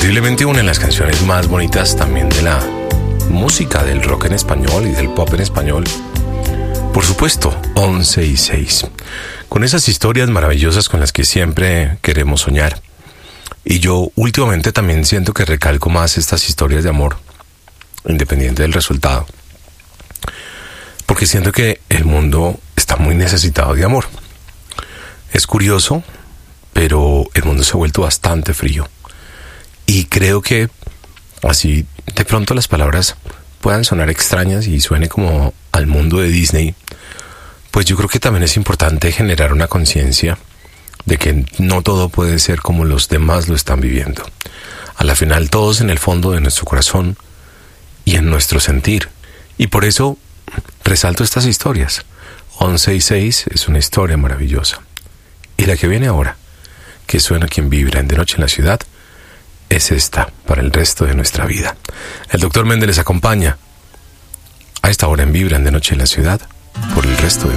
Indiscutiblemente una de las canciones más bonitas también de la música del rock en español y del pop en español. Por supuesto, 11 y 6. Con esas historias maravillosas con las que siempre queremos soñar. Y yo últimamente también siento que recalco más estas historias de amor, independiente del resultado. Porque siento que el mundo está muy necesitado de amor. Es curioso, pero el mundo se ha vuelto bastante frío. Y creo que así de pronto las palabras puedan sonar extrañas y suene como al mundo de Disney, pues yo creo que también es importante generar una conciencia de que no todo puede ser como los demás lo están viviendo. A la final todos en el fondo de nuestro corazón y en nuestro sentir. Y por eso resalto estas historias. 11 y 6 es una historia maravillosa. Y la que viene ahora, que suena quien vibra en De Noche en la Ciudad, es esta para el resto de nuestra vida. El Dr. Méndez les acompaña a esta hora en Vibra en De Noche en la Ciudad por el resto de